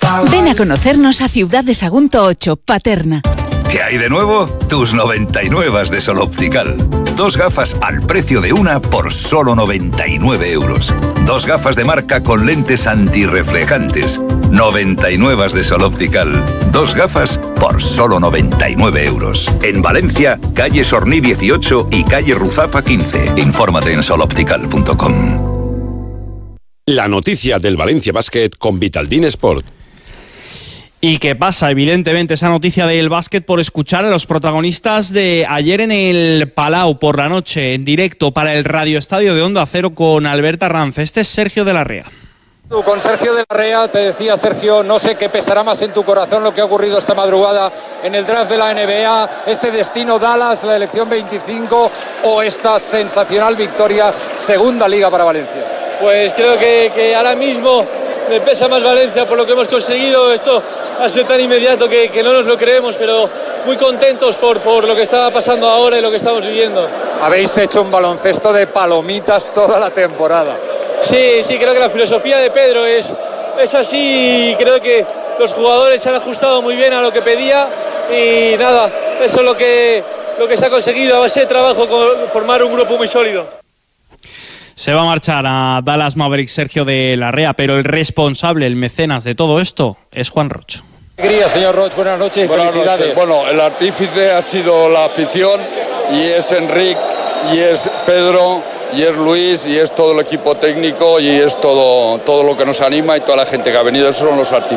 Ven a conocernos a Ciudad de Sagunto 8, Paterna. ¿Qué hay de nuevo? Tus 99 de Sol Optical. 2 gafas al precio de una por solo 99 euros. 2 gafas de marca con lentes antirreflejantes. 99 de Sol Optical. 2 gafas por solo 99 euros. En Valencia, calle Sorní 18 y calle Ruzafa 15. Infórmate en soloptical.com. La noticia del Valencia Basket con Vitaldin Sport. ¿Y qué pasa? Evidentemente esa noticia del básquet por escuchar a los protagonistas de ayer en el Palau por la noche, en directo para el Radio Estadio de Onda Cero con Albert Arranz. Este es Sergio de la Rea. Con Sergio de la Rea, te decía Sergio, no sé qué pesará más en tu corazón lo que ha ocurrido esta madrugada en el draft de la NBA, ese destino Dallas, la elección 25 o esta sensacional victoria, segunda liga para Valencia. Pues creo que ahora mismo me pesa más Valencia por lo que hemos conseguido. Esto ha sido tan inmediato que no nos lo creemos, pero muy contentos por lo que está pasando ahora y lo que estamos viviendo. Habéis hecho un baloncesto de palomitas toda la temporada. Sí, creo que la filosofía de Pedro es así y creo que los jugadores se han ajustado muy bien a lo que pedía y nada, eso es lo que se ha conseguido a base de trabajo, formar un grupo muy sólido. Se va a marchar a Dallas Mavericks Sergio de la Rea, pero el responsable, el mecenas de todo esto es Juan Roch. Alegría, señor Roch, buenas noches y felicidades. Noches. Bueno, el artífice ha sido la afición y es Enric y es Pedro y es Luis y es todo el equipo técnico y es todo lo que nos anima y toda la gente que ha venido. Esos son los artífices.